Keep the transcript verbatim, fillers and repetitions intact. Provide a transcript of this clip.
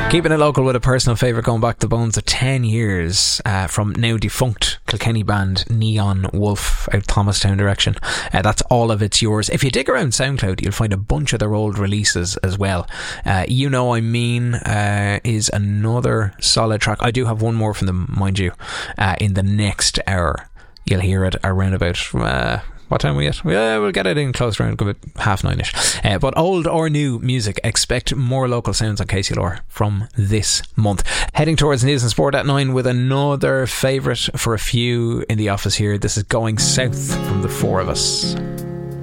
Keeping it local with a personal favourite going back the bones of ten years uh, from now defunct Kilkenny band Neon Wolf out Thomastown direction. Uh, that's All of It's Yours. If you dig around SoundCloud, you'll find a bunch of their old releases as well. Uh, you Know I Mean uh, is another solid track. I do have one more from them, mind you, uh, in the next hour. You'll hear it around about... Uh, What time are we at? Yeah, we'll get it in close around about half nine-ish. Uh, but old or new music, expect more local sounds on K C L R from this month. Heading towards news and sport at nine with another favourite for a few in the office here. This is Going South from the four of us.